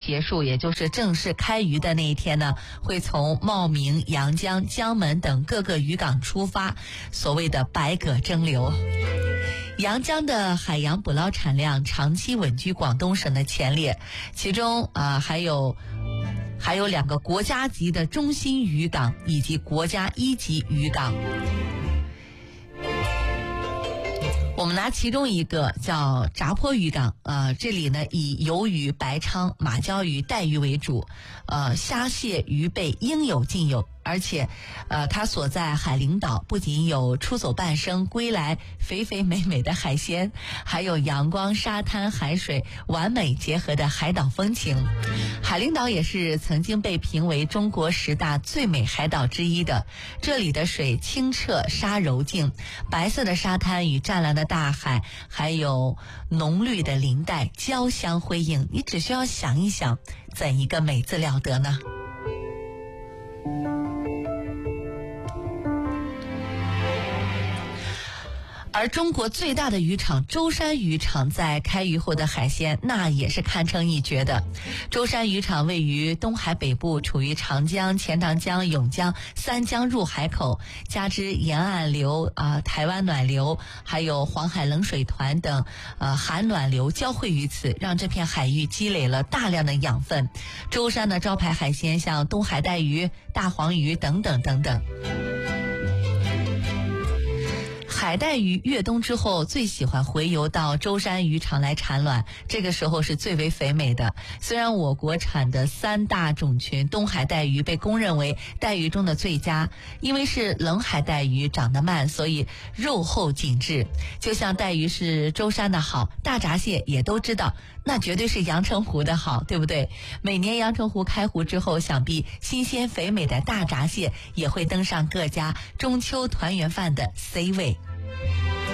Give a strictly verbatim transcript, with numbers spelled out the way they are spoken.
结束，也就是正式开渔的那一天呢，会从茂名、阳江、江门等各个渔港出发，所谓的百舸争流。阳江的海洋捕捞产量长期稳居广东省的前列，其中啊、呃、还有还有两个国家级的中心渔港以及国家一级渔港。我们拿其中一个叫闸坡渔港，呃，这里呢以鱿鱼、白鲳、马鲛鱼、带鱼为主，呃，虾蟹、鱼贝应有尽有。而且，呃，它所在海陵岛不仅有出走半生归来肥肥美美的海鲜，还有阳光、沙滩、海水完美结合的海岛风情。海陵岛也是曾经被评为中国十大最美海岛之一的。这里的水清澈，沙柔净，白色的沙滩与湛蓝的大海，还有浓绿的林带交相辉映。你只需要想一想，怎一个美字了得呢？而中国最大的渔场舟山渔场在开渔后的海鲜那也是堪称一绝的。舟山渔场位于东海北部，处于长江、钱塘江、甬江三江入海口，加之沿岸流啊、呃、台湾暖流，还有黄海冷水团等呃寒暖流交汇于此，让这片海域积累了大量的养分。舟山的招牌海鲜像东海带鱼、大黄鱼等等等等。海带鱼越冬之后最喜欢回游到舟山渔场来产卵，这个时候是最为肥美的。虽然我国产的三大种群东海带鱼被公认为带鱼中的最佳，因为是冷海带鱼，长得慢，所以肉厚紧致。就像带鱼是舟山的好，大闸蟹也都知道，那绝对是阳澄湖的好，对不对？每年阳澄湖开湖之后，想必新鲜肥美的大闸蟹也会登上各家中秋团圆饭的 C 位。